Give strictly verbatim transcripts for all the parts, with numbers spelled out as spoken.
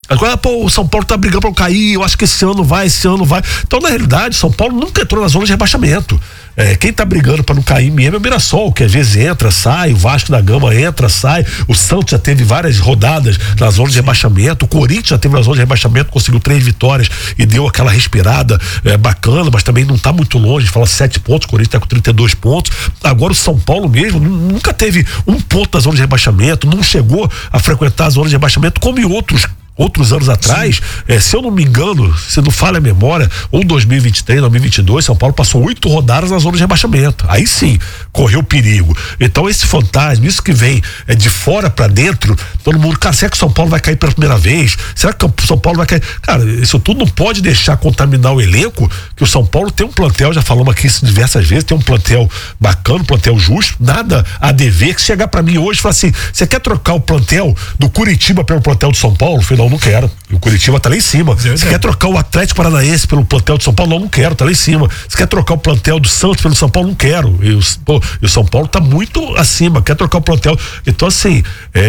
Agora, pô, o São Paulo tá brigando pra não cair, eu acho que esse ano vai, esse ano vai. Então, na realidade, São Paulo nunca entrou na zona de rebaixamento. É, quem tá brigando pra não cair mesmo é o Mirassol, que às vezes entra, sai, o Vasco da Gama entra, sai, o Santos já teve várias rodadas na zona de rebaixamento, o Corinthians já teve na zona de rebaixamento, conseguiu três vitórias e deu aquela respirada é, bacana, mas também não tá muito longe, fala sete pontos, o Corinthians tá com trinta e dois pontos. Agora o São Paulo mesmo nunca teve um ponto na zona de rebaixamento, não chegou a frequentar a zona de rebaixamento como em outros outros anos atrás, é, se eu não me engano, se não falha a memória, ou dois mil e vinte e três, dois mil e vinte e dois, São Paulo passou oito rodadas na zona de rebaixamento. Aí sim, correu perigo. Então esse fantasma, isso que vem é, de fora pra dentro, todo mundo, cara, será que o São Paulo vai cair pela primeira vez? Será que o São Paulo vai cair? Cara, isso tudo não pode deixar contaminar o elenco, que o São Paulo tem um plantel, já falamos aqui isso diversas vezes, tem um plantel bacana, um plantel justo, nada a dever, que chegar pra mim hoje e falar assim, você quer trocar o plantel do Curitiba pelo plantel do São Paulo? Final, não quero. O Curitiba tá lá em cima. Você quer trocar o Atlético Paranaense pelo plantel de São Paulo? Não, não quero, tá lá em cima. Você quer trocar o plantel do Santos pelo São Paulo? Não quero. E o, pô, e o São Paulo tá muito acima, quer trocar o plantel. Então, assim,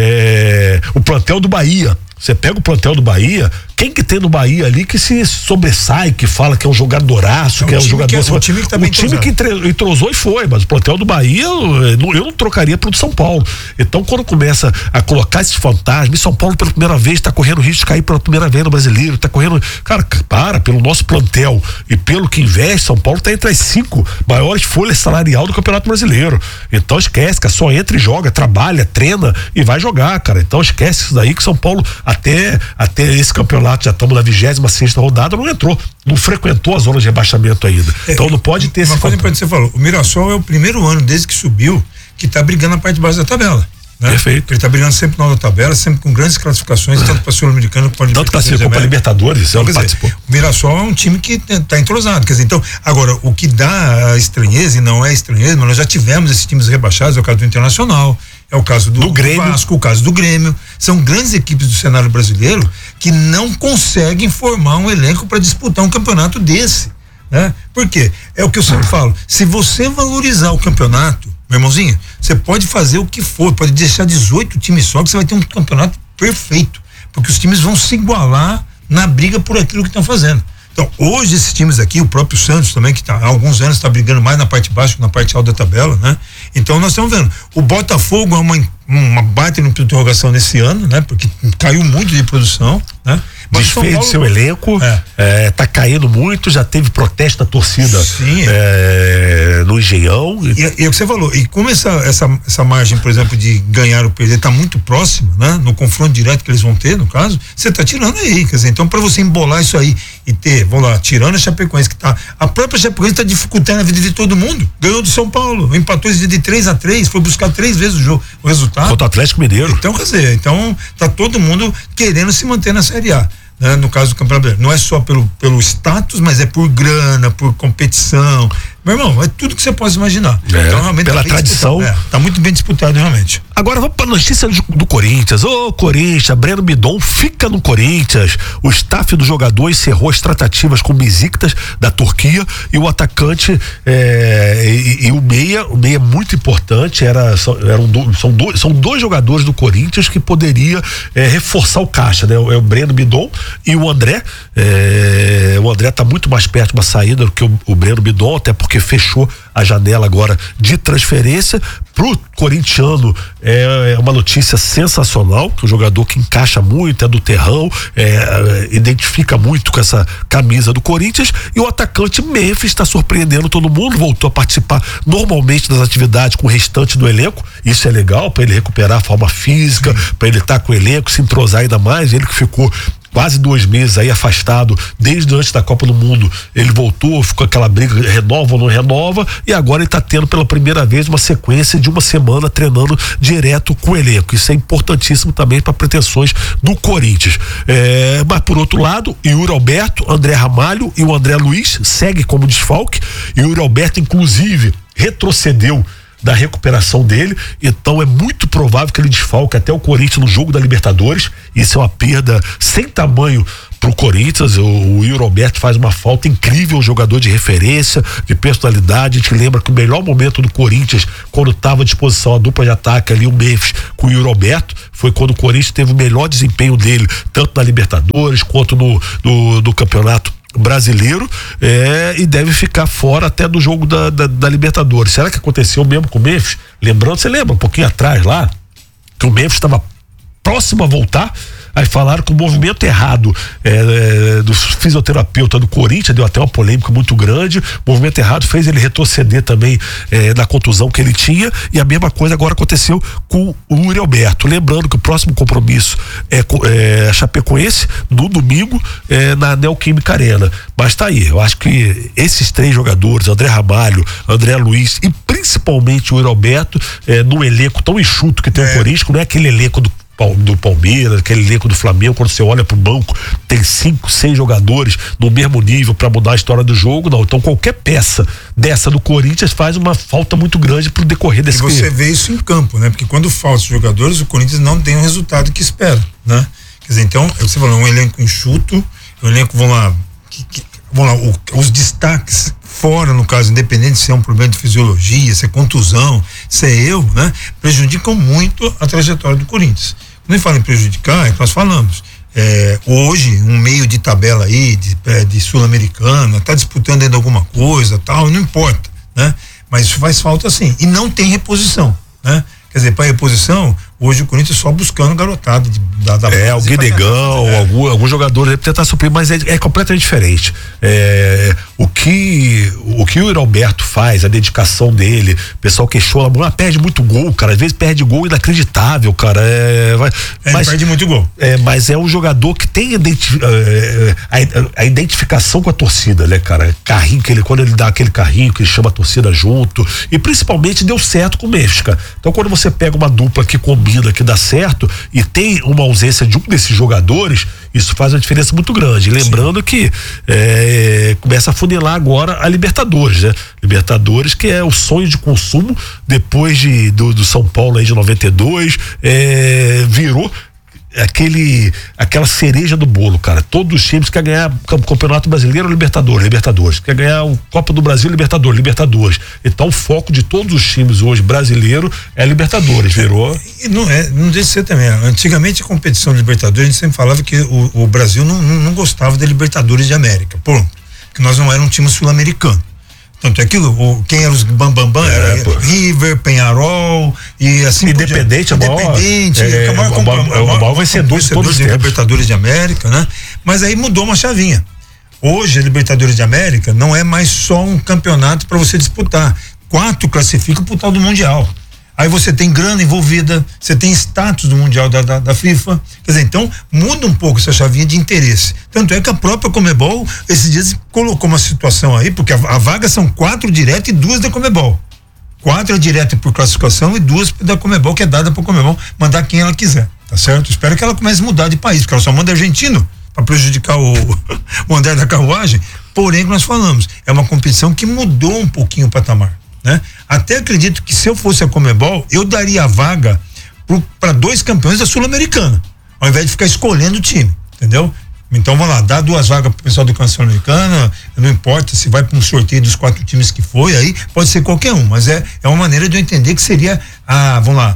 é, o plantel do Bahia. Você pega o plantel do Bahia, quem que tem no Bahia ali que se sobressai, que fala que é um jogadoraço, é que é um jogador... Que é, o time que tá bem O time que entre, entrosou e foi, mas o plantel do Bahia eu, eu não trocaria pro do São Paulo. Então, quando começa a colocar esses fantasmas, e São Paulo pela primeira vez tá correndo risco de cair pela primeira vez no Brasileiro, tá correndo... Cara, para, pelo nosso plantel e pelo que investe, São Paulo tá entre as cinco maiores folhas salarial do Campeonato Brasileiro. Então esquece, cara, só entra e joga, trabalha, treina e vai jogar, cara. Então esquece isso daí que São Paulo até, até esse campeonato, já estamos na vigésima sexta rodada, não entrou, não frequentou a zona de rebaixamento ainda. Então não pode ter esse... Uma coisa importante que você falou, o Mirassol é o primeiro ano desde que subiu que tá brigando na parte de baixo da tabela. Né? Perfeito. Ele tá brigando sempre na tabela, sempre com grandes classificações, é. tanto para Sul-Americano quanto para classificou para Libertadores, então, quer dizer, o Mirassol é um time que tá entrosado, quer dizer, então, agora, o que dá a estranheza, e não é estranheza, mas nós já tivemos esses times rebaixados, é o caso do Internacional, é o caso do, do Grêmio, do Vasco, o caso do Grêmio, são grandes equipes do cenário brasileiro que não conseguem formar um elenco para disputar um campeonato desse, né? Por quê? É o que eu sempre falo, se você valorizar o campeonato, meu irmãozinho, você pode fazer o que for, pode deixar dezoito times só, que você vai ter um campeonato perfeito, porque os times vão se igualar na briga por aquilo que estão fazendo. Então, hoje esses times aqui, o próprio Santos também, que tá, há alguns anos está brigando mais na parte baixa que na parte alta da tabela, né? Então nós estamos vendo, o Botafogo é uma, uma baita interrogação nesse ano, né? Porque caiu muito de produção, né? Desfez Paulo... seu elenco, é. É, tá caindo muito, já teve protesto da torcida. Sim, é, no Engenhão. E, e é o que você falou, e como essa, essa, essa margem, por exemplo, de ganhar ou perder tá muito próxima, né? No confronto direto que eles vão ter, no caso, você tá tirando aí, quer dizer, então para você embolar isso aí e ter, vamos lá, tirando a Chapecoense que tá, a própria Chapecoense tá dificultando a vida de todo mundo, ganhou do São Paulo, empatou esse dia de três a três, foi buscar três vezes o jogo, o resultado. Contra o Atlético Mineiro. Então, quer dizer, então tá todo mundo querendo se manter na Série A. Né? No caso do Campeonato Brasileiro, não é só pelo, pelo status, mas é por grana, por competição. Meu irmão, é tudo que você pode imaginar. É, então, realmente pela tá tradição. É, tá muito bem disputado, realmente. Agora vamos para a notícia do, do Corinthians. Ô, oh, Corinthians, Breno Bidon fica no Corinthians. O staff do jogador encerrou as tratativas com o Besiktas da Turquia e o atacante é, e, e o meia, o meia muito importante, era, eram do, são, dois, são dois jogadores do Corinthians que poderia é, reforçar o caixa, né? É o Breno Bidon e o André. É, o André tá muito mais perto de uma saída do que o, o Breno Bidon, até porque fechou a janela agora de transferência. Pro corintiano é, é uma notícia sensacional, que o jogador que encaixa muito, é do terrão, é, identifica muito com essa camisa do Corinthians, e o atacante Memphis está surpreendendo todo mundo, voltou a participar normalmente das atividades com o restante do elenco. Isso é legal para ele recuperar a forma física, para ele estar tá com o elenco, se entrosar ainda mais. Ele que ficou quase dois meses aí afastado, desde antes da Copa do Mundo, ele voltou, ficou aquela briga, renova ou não renova, e agora ele está tendo pela primeira vez uma sequência de uma semana treinando direto com o elenco. Isso é importantíssimo também para pretensões do Corinthians. É, mas por outro lado, Yuri Alberto, André Ramalho e o André Luiz segue como desfalque. Yuri Alberto, inclusive, retrocedeu da recuperação dele, então é muito provável que ele desfalque até o Corinthians no jogo da Libertadores. Isso é uma perda sem tamanho pro Corinthians. O, o Yuri Alberto faz uma falta incrível, um jogador de referência, de personalidade. A gente lembra que o melhor momento do Corinthians, quando estava à disposição a dupla de ataque ali, o Memphis com o Yuri Alberto, foi quando o Corinthians teve o melhor desempenho dele, tanto na Libertadores quanto no, no, no Campeonato Brasileiro, é, e deve ficar fora até do jogo da, da, da Libertadores. Será que aconteceu mesmo com o Memphis? Lembrando, você lembra um pouquinho atrás lá, que o Memphis estava próximo a voltar, aí falaram que o movimento errado é, é, do fisioterapeuta do Corinthians deu até uma polêmica muito grande. O movimento errado fez ele retroceder também é, na contusão que ele tinha, e a mesma coisa agora aconteceu com o Yuri Alberto. Lembrando que o próximo compromisso é, é a Chapecoense no domingo é, na Neoquímica Arena. Mas tá aí, eu acho que esses três jogadores, André Ramalho, André Luiz e principalmente o Yuri Alberto, é, num elenco tão enxuto que tem é. o Corinthians, não é aquele elenco do do Palmeiras, aquele elenco do Flamengo, quando você olha pro banco, tem cinco, seis jogadores no mesmo nível para mudar a história do jogo. Não, então qualquer peça dessa do Corinthians faz uma falta muito grande pro decorrer desse. E você vê isso em campo, né? Porque quando faltam jogadores, o Corinthians não tem o resultado que espera, né? Quer dizer, então, você falou, um elenco enxuto, um elenco, vamos lá, que, que, vamos lá, o, os destaques fora, no caso, independente se é um problema de fisiologia, se é contusão, se é eu, né? Prejudicam muito a trajetória do Corinthians. Quando fala em prejudicar, é que nós falamos. É, hoje, um meio de tabela aí, de, de Sul-Americana, tá disputando ainda alguma coisa, tal, não importa, né? Mas isso faz falta sim. E não tem reposição, né? Quer dizer, para reposição, hoje o Corinthians só buscando garotado de, da, da É, o Guinegão, é. algum, algum jogador deve tentar suprir, mas é, é completamente diferente. É, o que o que o Yuri Alberto faz, a dedicação dele, o pessoal questiona, ah, perde muito gol, cara, às vezes perde gol inacreditável, cara. É, vai, é, mas, perde muito gol. É, mas é um jogador que tem identi, é, a, a identificação com a torcida, né, cara? Carrinho, que ele, quando ele dá aquele carrinho, que ele chama a torcida junto, e principalmente deu certo com o Memphis, cara. Então quando você pega uma dupla que combina, que dá certo, e tem uma ausência de um desses jogadores, isso faz uma diferença muito grande. Lembrando Sim. que é, começa a funilar agora a Libertadores, né? Libertadores, que é o sonho de consumo depois de, do, do São Paulo aí de noventa e dois, é, virou aquele, aquela cereja do bolo, cara. Todos os times querem ganhar o Campeonato Brasileiro, Libertadores, Libertadores. Quer ganhar o Copa do Brasil, Libertadores, Libertadores. Então o foco de todos os times hoje brasileiro é Libertadores, virou. E não é, não deixa de ser também. Antigamente a competição de Libertadores, a gente sempre falava que o, o Brasil não, não, não gostava da Libertadores de América, pronto. Porque nós não éramos um time sul-americano. Tanto é que o, quem eram os bambambam bam, bam, é, era pô. River, Penharol e assim Independente, por diante. Independente, é, a maior, o maior, maior vencedor de todos os Libertadores de América, né? Mas aí mudou uma chavinha. Hoje a Libertadores de América não é mais só um campeonato para você disputar. Quatro classificam pro tal do Mundial. Aí você tem grana envolvida, você tem status do Mundial da, da, da FIFA. Quer dizer, então muda um pouco essa chavinha de interesse. Tanto é que a própria Conmebol, esses dias, colocou uma situação aí, porque a, a vaga são quatro direto e duas da Conmebol. Quatro é direto por classificação e duas da Conmebol, que é dada por Conmebol, mandar quem ela quiser, tá certo? Espero que ela comece a mudar de país, porque ela só manda argentino para prejudicar o, o andar da carruagem. Porém, nós falamos, é uma competição que mudou um pouquinho o patamar. Né? Até acredito que se eu fosse a Conmebol, eu daria a vaga para dois campeões da Sul-Americana, ao invés de ficar escolhendo o time, entendeu? Então vamos lá, dá duas vagas pro pessoal do campeonato Sul-Americana, não importa se vai para um sorteio dos quatro times que foi, aí pode ser qualquer um, mas é, é uma maneira de eu entender que seria a, vamos lá,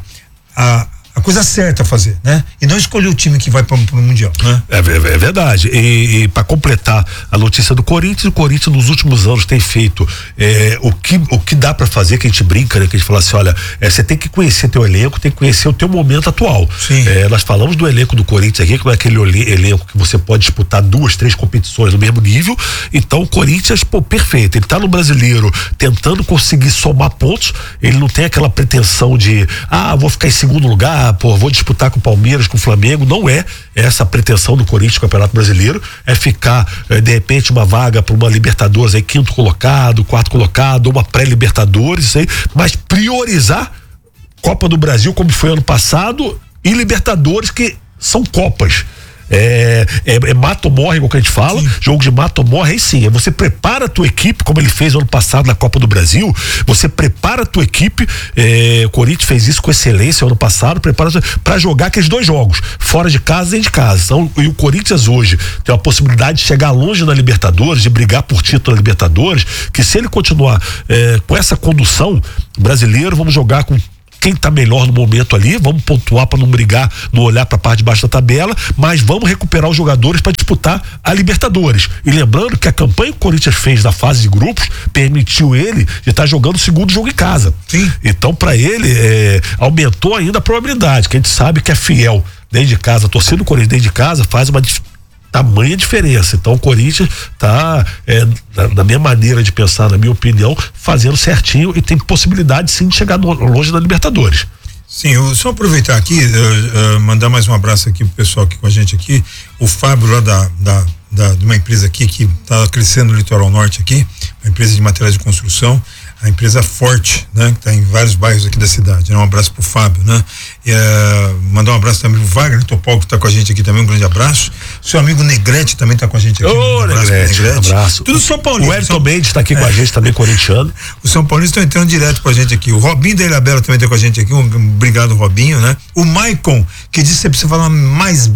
a a coisa certa a fazer, né? E não escolher o time que vai para o Mundial, né? É, é, é verdade. E, e para completar a notícia do Corinthians, o Corinthians nos últimos anos tem feito é, o, que, o que dá para fazer, que a gente brinca, né? Que a gente fala assim, olha, é, você tem que conhecer teu elenco, tem que conhecer o teu momento atual. É, nós falamos do elenco do Corinthians aqui, que não é aquele elenco que você pode disputar duas, três competições no mesmo nível. Então o Corinthians, pô, perfeito. Ele tá no Brasileiro tentando conseguir somar pontos. Ele não tem aquela pretensão de, ah, vou ficar em segundo lugar, pô, vou disputar com o Palmeiras, com o Flamengo. Não é essa a pretensão do Corinthians no Campeonato Brasileiro, é ficar é, de repente uma vaga para uma Libertadores aí, quinto colocado, quarto colocado, ou uma pré-Libertadores, isso aí, mas priorizar Copa do Brasil como foi ano passado e Libertadores, que são Copas. É, É, é mata ou morre, igual que a gente fala. Sim. Jogo de mata ou morre, aí sim. É você prepara a tua equipe, como ele fez ano passado na Copa do Brasil. Você prepara a tua equipe. É, o Corinthians fez isso com excelência ano passado. Prepara para jogar aqueles dois jogos, fora de casa e dentro de casa. Então, e o Corinthians hoje tem a possibilidade de chegar longe na Libertadores, de brigar por título na Libertadores, que se ele continuar é, com essa condução, brasileiro, vamos jogar com quem tá melhor no momento ali, vamos pontuar para não brigar, não olhar para a parte de baixo da tabela, mas vamos recuperar os jogadores para disputar a Libertadores. E lembrando que a campanha que o Corinthians fez da fase de grupos permitiu ele de estar tá jogando o segundo jogo em casa. Sim. Então, para ele, é, aumentou ainda a probabilidade, que a gente sabe que é fiel dentro de casa, a torcida do Corinthians dentro de casa faz uma tamanha diferença. Então o Corinthians está, é, na, na minha maneira de pensar, na minha opinião, fazendo certinho e tem possibilidade sim de chegar no, longe da Libertadores. Sim, eu só aproveitar aqui, uh, uh, mandar mais um abraço aqui pro pessoal aqui com a gente aqui, o Fábio lá da, da, da de uma empresa aqui que está crescendo no litoral norte aqui, uma empresa de materiais de construção, a empresa Forte, né, que está em vários bairros aqui da cidade, né? Um abraço pro Fábio, né? E, uh, mandar um abraço também pro Wagner Topol, que está com a gente aqui também, um grande abraço. Seu amigo Negrete também está com a gente aqui. Ô, um Negrete, Negrete. Um abraço. Tudo São Paulino. O Everton São... Mendes está aqui é. com a gente, também corintiano. Os São Paulinos estão entrando direto com a gente aqui. O Robinho da Ilhabela também está com a gente aqui, um, obrigado, Robinho, né? O Maicon, que disse que você precisa falar mais,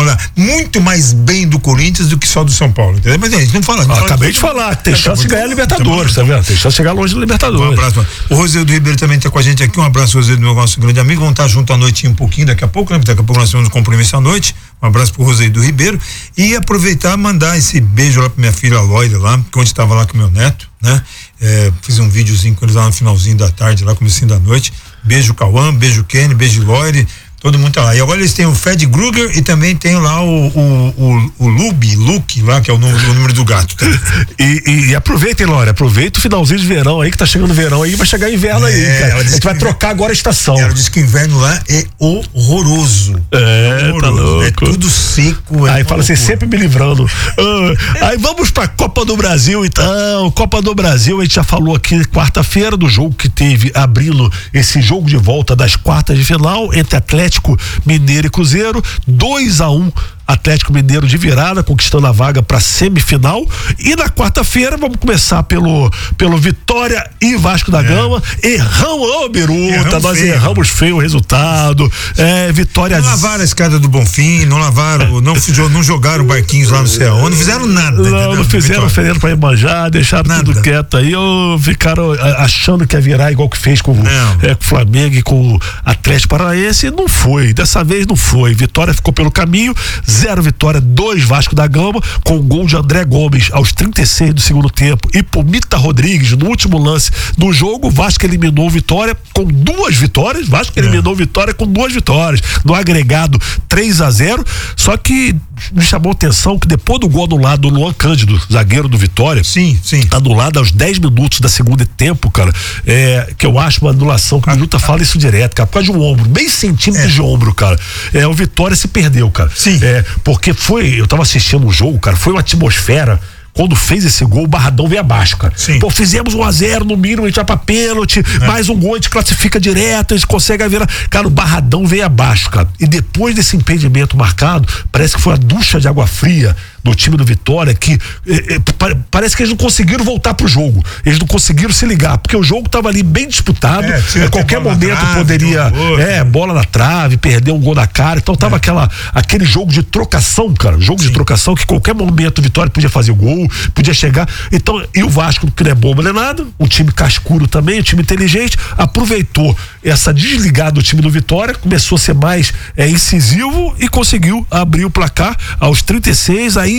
muito mais bem do Corinthians do que só do São Paulo, entendeu? Mas a gente não fala. Não ah, fala acabei de falar, tem chance de ganhar a Libertadores, tá vendo? Tem chance de chegar longe da Libertadores. Um abraço. O Rosildo Ribeiro também está com a gente aqui. Um abraço, Rosildo, meu nosso grande amigo. Vamos estar junto à noite um pouquinho daqui a pouco, né? Daqui a pouco nós temos um compromisso à noite. Um abraço pro Rosildo Ribeiro. E aproveitar e mandar esse beijo lá pra minha filha Loida lá, que onde estava lá com meu neto, né? É, fiz um videozinho com eles lá no finalzinho da tarde, lá comecinho da noite. Beijo Cauã, beijo Kenny, beijo Loire. Todo mundo tá lá. E agora eles têm o Fred Krueger e também tem lá o, o, o, o Lubi, Luke lá, que é o número, o número do gato. Tá? E, e, e aproveitem, Laura, aproveita o finalzinho de verão aí, que tá chegando verão aí, vai chegar inverno é, aí, cara. A gente vai trocar agora a estação. Ela disse que o inverno lá é horroroso. É, horroroso. Tá louco. É tudo seco. É aí fala assim, sempre me livrando. Uh, aí vamos pra Copa do Brasil, então. Copa do Brasil, a gente já falou aqui quarta-feira do jogo que teve, abrindo esse jogo de volta das quartas de final entre Atlético Mineiro e Cruzeiro, dois a um Atlético Mineiro de virada, conquistando a vaga para semifinal. E na quarta-feira vamos começar pelo pelo Vitória e Vasco da é. Gama. Erramos, ô Biruta, nós feio. erramos feio o resultado. É, Vitória. Não lavaram a escada do Bonfim, não lavaram, não, não jogaram barquinhos lá no céu, não fizeram nada. Não, entendeu? não fizeram oferenda para Iemanjá, deixaram nada. Tudo quieto aí, ou ficaram achando que ia virar igual que fez com, é, com o Flamengo e com o Atlético Paranaense, e não foi. Dessa vez não foi. Vitória ficou pelo caminho. Zero Vitória, dois Vasco da Gama, com o gol de André Gomes aos trinta e seis do segundo tempo e Pomita Rodrigues no último lance do jogo. O Vasco eliminou o Vitória com duas vitórias. Vasco é. eliminou o Vitória com duas vitórias. No agregado três a zero. Só que me chamou a atenção que depois do gol anulado do Luan Cândido, zagueiro do Vitória, sim, sim. anulado aos dez minutos da segunda tempo, cara, é, que eu acho uma anulação, que o Minuta fala isso direto, cara, por causa de um ombro, meio centímetro é. de ombro, cara. É, o Vitória se perdeu, cara. Sim. É, porque foi, eu tava assistindo o jogo, cara, foi uma atmosfera. Quando fez esse gol, o Barradão veio abaixo, cara. Sim. Pô, fizemos um a zero, no mínimo, a gente vai pra pênalti, é. mais um gol, a gente classifica direto, a gente consegue virar. Cara, o Barradão veio abaixo, cara. E depois desse impedimento marcado, parece que foi a ducha de água fria do time do Vitória, que eh, eh, parece que eles não conseguiram voltar pro jogo. Eles não conseguiram se ligar, porque o jogo tava ali bem disputado. É, a qualquer momento trave, poderia. É, bola na trave, perder um gol na cara. Então tava é. aquela, aquele jogo de trocação, cara. Jogo Sim. de trocação que qualquer momento o Vitória podia fazer o gol, podia chegar. Então, e o Vasco, que não é bobo nem nada, um time cascudo também, um time inteligente, aproveitou essa desligada do time do Vitória, começou a ser mais é, incisivo e conseguiu abrir o placar aos trinta e seis. Aí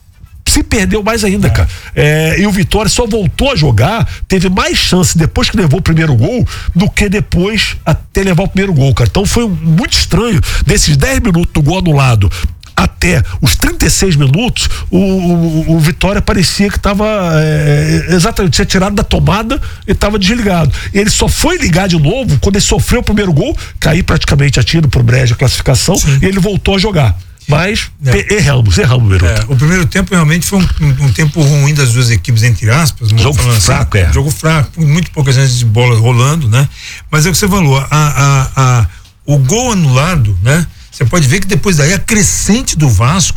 se perdeu mais ainda, é. cara. É, e o Vitória só voltou a jogar, teve mais chance depois que levou o primeiro gol do que depois até levar o primeiro gol, cara. Então foi muito estranho, desses dez minutos do gol anulado até os trinta e seis minutos, o, o, o Vitória parecia que estava é, exatamente, tinha tirado da tomada e estava desligado. Ele só foi ligar de novo quando ele sofreu o primeiro gol, cair praticamente a tiro pro brejo a classificação. Sim. E ele voltou a jogar. Mas é. erramos, erramos, Biruta. É, o primeiro tempo realmente foi um, um, um tempo ruim das duas equipes, entre aspas. Jogo fraco, assim, é. Jogo fraco, muito poucas vezes de bola rolando, né? Mas é o que você falou, a, a, a, o gol anulado, né? Você pode ver que depois daí a crescente do Vasco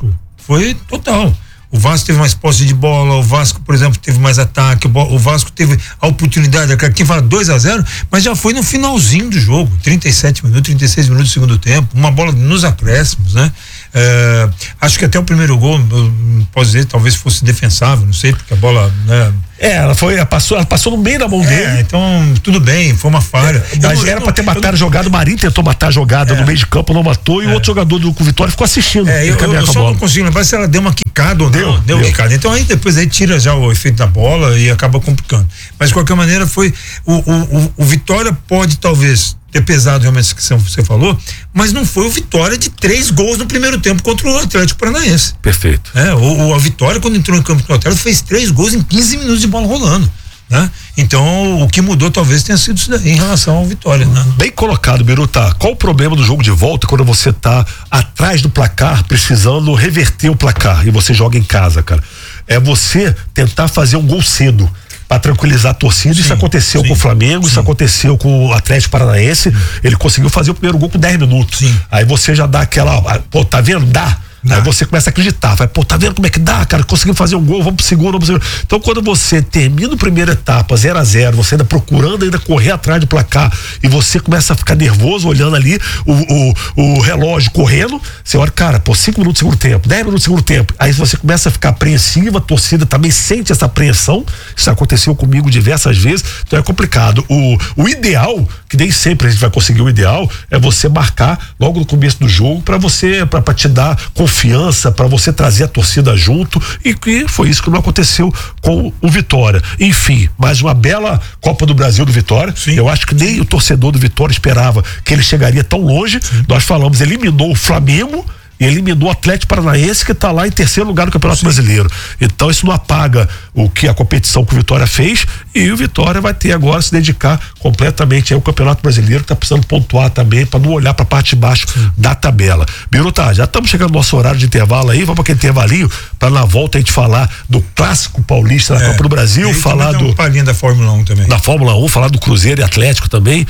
foi total. O Vasco teve mais posse de bola, o Vasco, por exemplo, teve mais ataque, o Vasco teve a oportunidade, aqui fala dois a zero, mas já foi no finalzinho do jogo, trinta e sete minutos, trinta e seis minutos do segundo tempo, uma bola nos acréscimos, né? É, acho que até o primeiro gol, posso dizer, talvez fosse defensável, não sei, porque a bola, né? É, ela foi, ela passou, ela passou no meio da mão é, dele. Então, tudo bem, foi uma falha. É, mas era pra ter matado a jogada, o Marinho tentou matar a jogada é. no meio de campo, não matou, e é. o outro jogador do Vitória ficou assistindo. É, eu, eu, eu só não consigo lembrar se ela deu uma quicada ou não. Deu, deu, deu quicada. Então aí depois aí tira já o efeito da bola e acaba complicando. Mas de qualquer maneira foi, o, o, o, o Vitória pode talvez ter pesado realmente que você falou, mas não foi o Vitória de três gols no primeiro tempo contra o Atlético Paranaense. Perfeito. É, o, o a Vitória, quando entrou em campo com o Atlético, fez três gols em quinze minutos de bola rolando. Né? Então, o que mudou talvez tenha sido isso daí em relação ao Vitória. Né? Bem colocado, Biruta. Qual o problema do jogo de volta quando você tá atrás do placar, precisando reverter o placar e você joga em casa, cara? É você tentar fazer um gol cedo para tranquilizar a torcida. Sim, isso aconteceu sim, com o Flamengo, sim. isso aconteceu com o Atlético Paranaense. Sim. Ele conseguiu fazer o primeiro gol com dez minutos. Sim. Aí você já dá aquela, pô, tá vendo? Dá. Não. Aí você começa a acreditar, vai, pô, tá vendo como é que dá, cara, conseguimos fazer um gol, vamos pro segundo, vamos pro segundo. Então quando você termina a primeira etapa, zero a zero, você ainda procurando ainda correr atrás do placar e você começa a ficar nervoso olhando ali o, o, o relógio correndo, você olha, cara, pô, cinco minutos do segundo tempo, dez minutos do segundo tempo, aí você começa a ficar apreensiva, a torcida também sente essa apreensão, isso aconteceu comigo diversas vezes, então é complicado. O, o ideal, que nem sempre a gente vai conseguir o ideal, é você marcar logo no começo do jogo para você, pra, pra te dar confiança confiança, para você trazer a torcida junto, e que foi isso que não aconteceu com o Vitória. Enfim, mais uma bela Copa do Brasil do Vitória. Sim. Eu acho que nem o torcedor do Vitória esperava que ele chegaria tão longe. Sim. Nós falamos, eliminou o Flamengo e eliminou o Atlético Paranaense, que está lá em terceiro lugar no Campeonato Sim. Brasileiro. Então isso não apaga o que a competição que o Vitória fez, e o Vitória vai ter agora se dedicar completamente ao Campeonato Brasileiro, que está precisando pontuar também, para não olhar para a parte de baixo Sim. da tabela. Biruta, já estamos chegando no nosso horário de intervalo aí, vamos para aquele intervalinho, para na volta a gente falar do clássico paulista da é, Copa do Brasil, falar do um palhinho da Fórmula um também. Da Fórmula um, falar do Cruzeiro e Atlético também,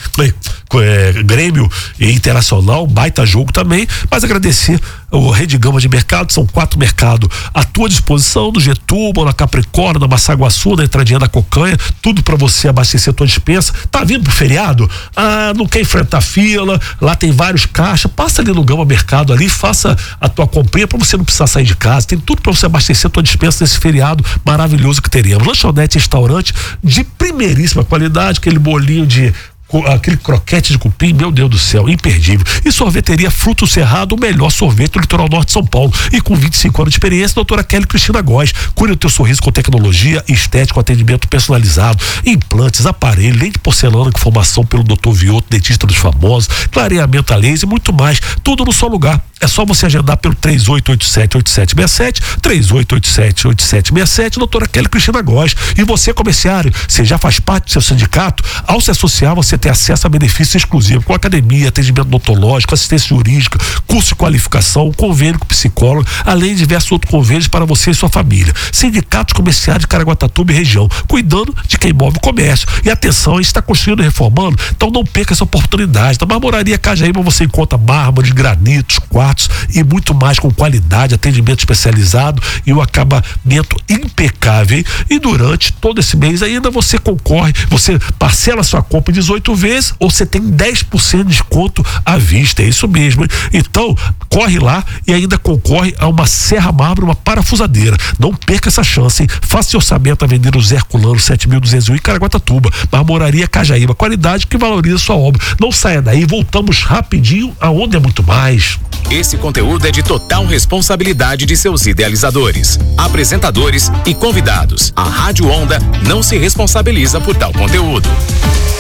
é, Grêmio e Internacional, baita jogo também, mas agradecer o Rede Gama de Mercado, são quatro mercados à tua disposição, no Getúbal, na Capricórnio, na Massaguaçu, na entradinha da Cocanha, tudo para você abastecer a tua dispensa. Tá vindo pro feriado? Ah, não quer enfrentar fila, lá tem vários caixas, passa ali no Gama Mercado ali, faça a tua comprinha para você não precisar sair de casa, tem tudo para você abastecer a tua dispensa nesse feriado maravilhoso que teremos. Lanchonete, restaurante de primeiríssima qualidade, aquele bolinho de aquele croquete de cupim, meu Deus do céu, imperdível. E sorveteria Fruto Cerrado, o melhor sorvete do litoral norte de São Paulo. E com vinte e cinco anos de experiência, doutora Kelly Cristina Góes. Cure o teu sorriso com tecnologia, estético, atendimento personalizado, implantes, aparelho, lente de porcelana com formação pelo doutor Vioto, dentista dos famosos, clareamento a laser e muito mais. Tudo no só lugar. É só você agendar pelo três oito oito sete, oito sete seis sete, três oito oito sete, oito sete seis sete, doutora Kelly Cristina Góes. E você, comerciário, você já faz parte do seu sindicato? Ao se associar, você tem acesso a benefícios exclusivos, com academia, atendimento odontológico, assistência jurídica, curso de qualificação, convênio com psicólogo, além de diversos outros convênios para você e sua família. Sindicatos comerciais de Caraguatatuba e região, cuidando de quem move o comércio. E atenção, a gente está construindo e reformando, então não perca essa oportunidade. Na Marmoraria Cajaíba você encontra mármores, granitos, quartos e muito mais com qualidade, atendimento especializado e um acabamento impecável, hein? E durante todo esse mês ainda você concorre, você parcela sua compra em dezoito vezes ou você tem dez por cento de desconto à vista, é isso mesmo, hein? Então corre lá e ainda concorre a uma serra mármore, uma parafusadeira. Não perca essa chance, hein? Faça seu orçamento a vender os Herculano sete mil duzentos e um em Caraguatatuba. Marmoraria Cajaíba, qualidade que valoriza sua obra. Não saia daí, voltamos rapidinho aonde é muito mais. Esse conteúdo é de total responsabilidade de seus idealizadores, apresentadores e convidados. A Rádio Onda não se responsabiliza por tal conteúdo.